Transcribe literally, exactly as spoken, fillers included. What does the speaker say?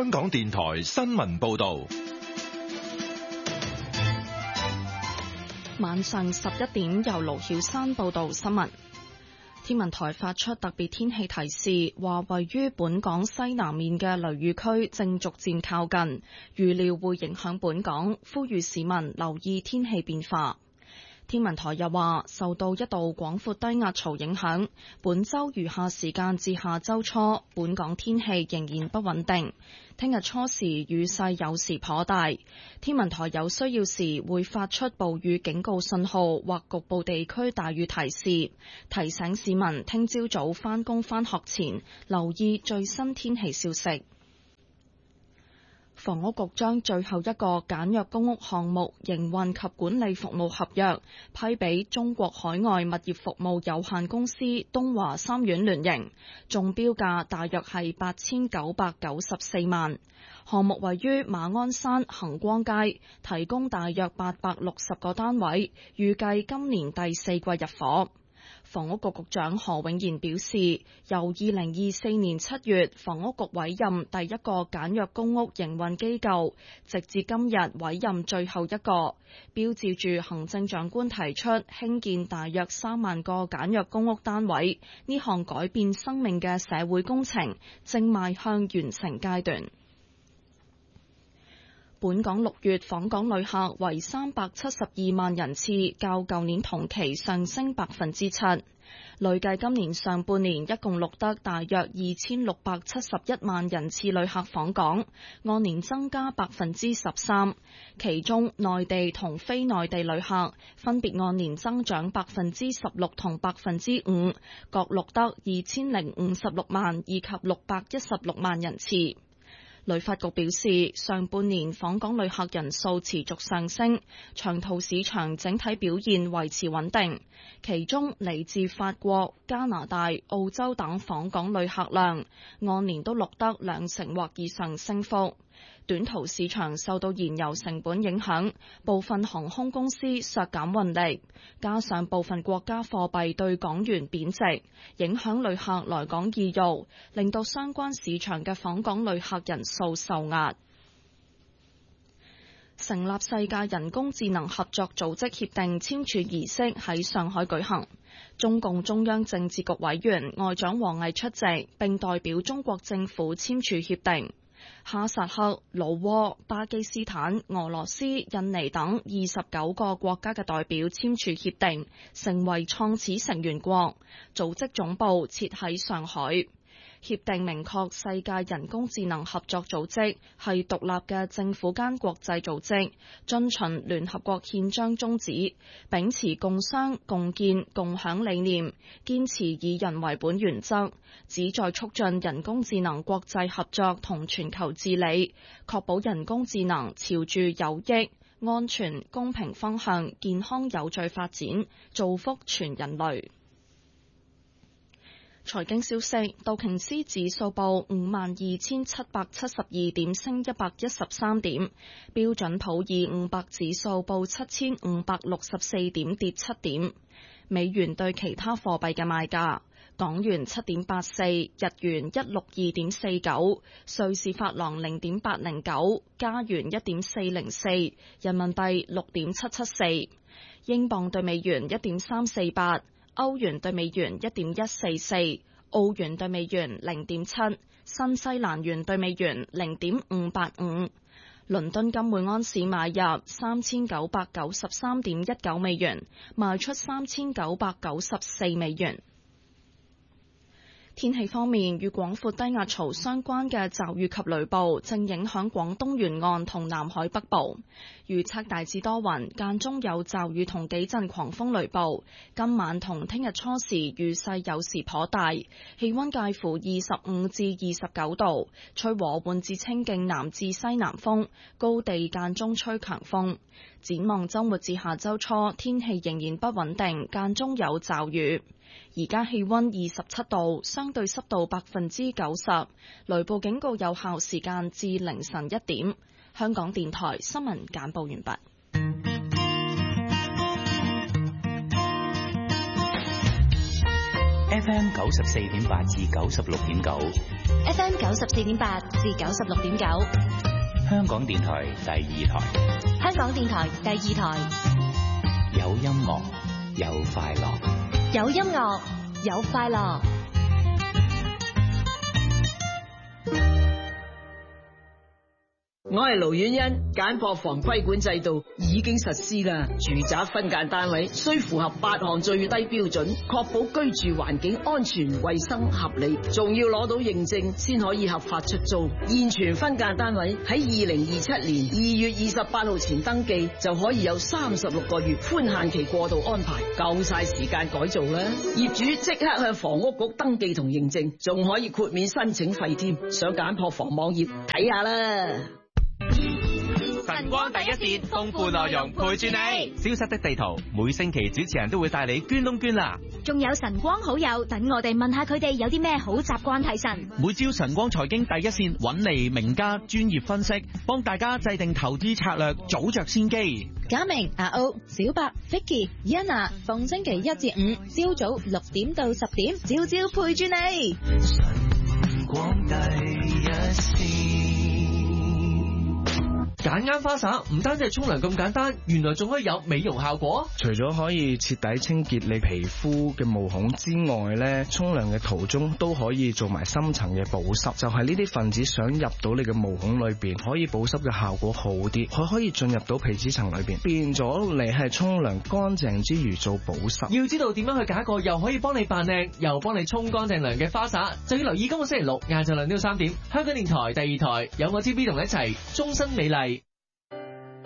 香港電台新聞報道。 晚上十一點，由盧曉山報道新聞。天文台發出特別天氣提示，話位於本港西南面嘅雷雨區正逐漸靠近，預料會影響本港，呼籲市民留意天氣變化。天文台又話，受到一道廣闊低壓槽影響，本週餘下時間至下週初，本港天氣仍然不穩定。聽日初時雨勢有時頗大，天文台有需要時會發出暴雨警告信號或局部地區大雨提示，提醒市民聽朝早返工返學前留意最新天氣消息。房屋局將最後一個簡約公屋項目營運及管理服務合約批俾中國海外物業服務有限公司東華三院聯營，中標價大約係八千九百九十四萬。項目位於馬鞍山恒光街，提供大約八百六十個單位，預計今年第四季入伙。房屋局局長何永賢表示，由二零二四年七月房屋局委任第一個簡約公屋營運機構，直至今日委任最後一個，標誌住行政長官提出興建大約三萬個簡約公屋單位，呢項改變生命嘅社會工程正邁向完成階段。本港六月訪港旅客為三百七十二萬人次，較舊年同期上升百分之七。累計今年上半年一共錄得大約二千六百七十一萬人次旅客訪港，按年增加百分之十三。其中內地同非內地旅客分別按年增長百分之十六同百分之五，各錄得二千零五十六萬以及六百一十六萬人次。旅發局表示，上半年訪港旅客人數持續上升，長途市場整體表現維持穩定，其中嚟自法國、加拿大、澳洲等訪港旅客量按年都錄得兩成或以上升幅。短途市場受到燃油成本影響，部分航空公司削減運力，加上部分國家貨幣對港元貶值，影響旅客來港意欲，令到相關市場嘅訪港旅客人數受壓。成立世界人工智能合作組織協定簽署儀式喺上海舉行，中共中央政治局委員外長王毅出席，並代表中國政府簽署協定。哈薩克、老撾、巴基斯坦、俄羅斯、印尼等二十九個國家嘅代表簽署協定，成為創始成員國。組織總部設喺上海。協定明確世界人工智能合作組織係獨立嘅政府間國際組織，遵循聯合國憲章宗旨，秉持共商、共建、共享理念，堅持以人為本原則，旨在促進人工智能國際合作同全球治理，確保人工智能朝住有益、安全、公平方向健康有序發展，造福全人類。財經消息，道瓊斯指數報五萬二千七百七十二點，升一百一十三點；標準普爾五百指數報七千五百六十四點，跌七點。美元對其他貨幣嘅賣價：港元七點八四，日元一六二點四九，瑞士法郎零點八零九，加元一點四零四，人民幣六點七七四，英鎊對美元一點三四八。歐元對美元一點一四四，澳元對美元零點七，新西蘭元對美元零點五八五。倫敦金每安士買入三千九百九十三點一九美元，賣出三千九百九十四美元。天氣方面，與廣闊低壓槽相關嘅驟雨及雷暴正影響廣東沿岸同南海北部。預測大致多雲，間中有驟雨同幾陣狂風雷暴。今晚同聽日初時雨勢有時頗大，氣溫介乎二十五至二十九度，吹和緩至清勁南至西南風，高地間中吹強風。展望週末至下週初，天氣仍然不穩定，間中有驟雨。而家氣溫二十七度，相對濕度百分之九十，雷暴警告有效時間至凌晨一點。香港電台新聞簡報完畢。 F M 九十四點八至九十六點九 ，F M 九十四點八至九十六點九， 香港電台第二台， 香港電台第二台， 有音樂，有快樂， 有音樂，有快樂。 我係盧婉欣，簡樸房規管制度已經實施啦。住宅分間單位需符合八項最低標準，確保居住環境安全、衛生、合理，仲要攞到認證先可以合法出租。現存分間單位喺二零二七年二月二十八號前登記，就可以有三十六個月寬限期過渡安排，夠晒時間改造啦。業主即刻向房屋局登記同認證，仲可以豁免申請費添。上簡樸房網頁睇下啦。 晨光第一線，豐富內容陪住你。消失的地圖，每星期主持人都會帶你捐窿捐罅。 仲有晨光好友，等我哋問下佢哋有啲咩好習慣提神。 每朝晨光財經第一線揾嚟名家專業分析，幫大家制定投資策略，早着先機。 嘉明、阿歐、小白、Vicky、Yana，逢星期一至五朝早六點到十點，朝朝陪住你。晨光第一線。 揀啱花灑唔單止係沖涼咁簡單，原來仲可以有美容效果。 除咗可以徹底清潔你皮膚嘅毛孔之外咧，沖涼嘅途中都可以做埋深層嘅保濕，就係呢啲分子想入到你嘅毛孔裏邊，可以保濕嘅效果好啲，佢可以進入到皮脂層裏邊，變咗你係沖涼乾淨之餘做保濕。 要知道點樣去揀一個又可以幫你扮靚，又幫你沖乾淨涼嘅花灑，就要留意今個星期六晏晝兩點到三點，香港電台第二台有我 T V 同你一齊終身美麗。